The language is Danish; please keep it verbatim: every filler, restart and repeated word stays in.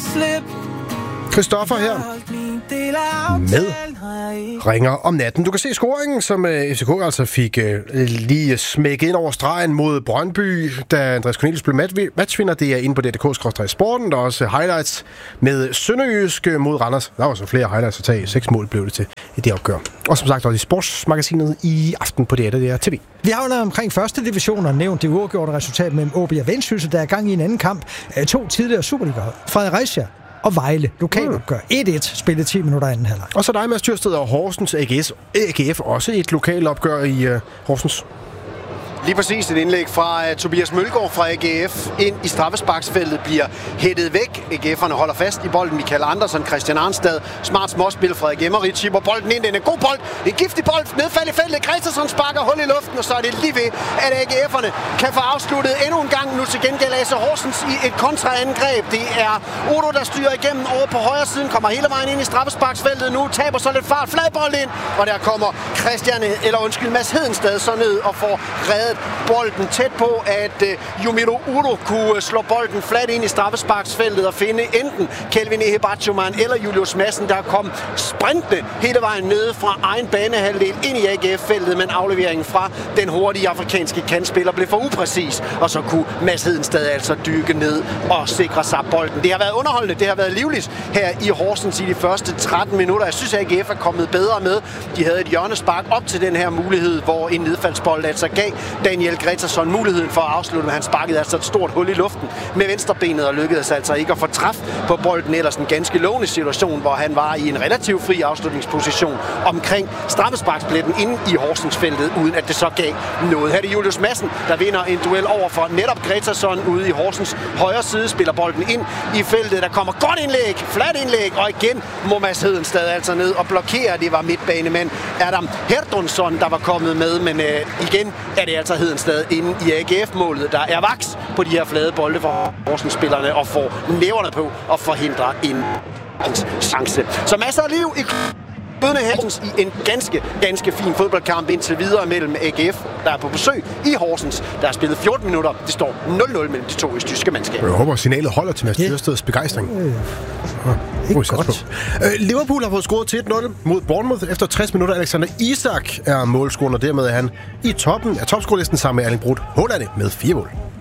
Christoffer her med ringer om natten. Du kan se scoringen, som F C K altså fik øh, lige smækket ind over stregen mod Brøndby, da Andreas Cornelius blev matchvinder. Det er inde på D D K skråstreg sporten. Der er også highlights med Sønderjysk mod Randers. Der var så flere highlights at tage. Seks mål blev det til i det opgør. Og som sagt også i sportsmagasinet i aften på D R T V. Vi har jo omkring første division og nævnt det uafgjorte resultat mellem O B og Vendsyssel, der er gang i en anden kamp. To tidligere Superliga-hold. Fredericia og Vejle. Lokalopgør. et et spillet ti minutter anden halvleg. Og så dig, Mads Tyrsted, og Horsens A G F. Også et lokalopgør i uh, Horsens. Lige præcis et indlæg fra uh, Tobias Mølgaard fra A G F ind i straffesparksfeltet bliver hættet væk. A G F'erne holder fast i bolden. Michael Andersen, Christian Arnstad. Smart småspil fra Gemmerit. Chipper bolden ind. Den er god bold. En giftig bold. Nedfald i feltet. Gregerson sparker hul i luften, og så er det lige ved, at A G F'erne kan få afsluttet endnu en gang. Nu til gengæld Lasse Horsens i et kontraangreb. Det er Odo, der styrer igennem over på højre siden. Kommer hele vejen ind i straffesparksfeltet nu. Taber så lidt fart. Fladbold ind. Og der kommer Christian, eller undskyld, Mads Hedenstad så ned og får reddet bolden tæt på, at uh, Yumiro Udo kunne uh, slå bolden fladt ind i straffesparksfeltet og finde enten Kelvin Ehebachoman eller Julius Madsen, der kom sprintende hele vejen nede fra egen banehalvdel ind i A G F-feltet, men afleveringen fra den hurtige afrikanske kantspiller blev for upræcis, og så kunne Mads Hedenstad altså dykke ned og sikre sig bolden. Det har været underholdende, det har været livligt her i Horsens i de første tretten minutter. Jeg synes, at A G F er kommet bedre med. De havde et hjørnespark op til den her mulighed, hvor en nedfaldsbold altså gav Daniel Gregerson muligheden for at afslutte, men han sparkede altså et stort hul i luften med venstrebenet og lykkedes altså ikke at få træf på bolden. Ellers en ganske lovende situation, hvor han var i en relativt fri afslutningsposition omkring straffesparkspletten inde i Horsensfeltet, uden at det så gav noget. Her er det Julius Madsen, der vinder en duel over for netop Gregerson ude i Horsens højre side, spiller bolden ind i feltet. Der kommer godt indlæg, flat indlæg, og igen må Mads Hedenstad altså ned og blokere. Det var midtbanemand Adam Herdonsson, der var kommet med, men øh, igen er det altså Hedenstad inde i A G F-målet, der er vaks på de her flade bolde for Horsens-spillerne og får næverne på at forhindre en chance. Så masser af liv i Bødende Hersens i en ganske, ganske fin fodboldkamp indtil videre mellem A G F, der er på besøg i Horsens. Der er spillet fjorten minutter. Det står nul nul mellem de to østjyske mandskaber. Jeg håber, signalet holder til Mads Tyrsteds begejstring. Øh, ikke godt. Øh, Liverpool har fået scoret til et nul mod Bournemouth efter tres minutter. Alexander Isak er målscoren, og dermed er han i toppen af topscorelisten sammen med Erling Braut Haaland med fire mål.